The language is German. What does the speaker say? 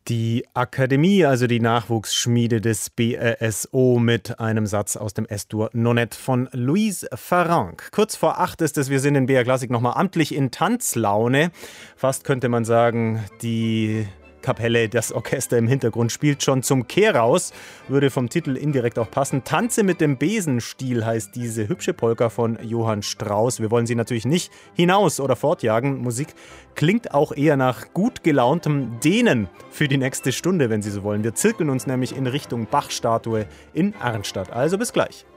Die Akademie, also die Nachwuchsschmiede des BRSO mit einem Satz aus dem S-Dur Nonette von Louise Farrenc. Kurz vor 8 ist es, wir sind in BR Klassik nochmal amtlich in Tanzlaune. Fast könnte man sagen, die Kapelle, das Orchester im Hintergrund spielt schon zum Kehraus, würde vom Titel indirekt auch passen. Tanze mit dem Besenstiel heißt diese hübsche Polka von Johann Strauss. Wir wollen sie natürlich nicht hinaus oder fortjagen. Musik klingt auch eher nach gut gelauntem Dehnen für die nächste Stunde, wenn Sie so wollen. Wir zirkeln uns nämlich in Richtung Bachstatue in Arnstadt. Also bis gleich.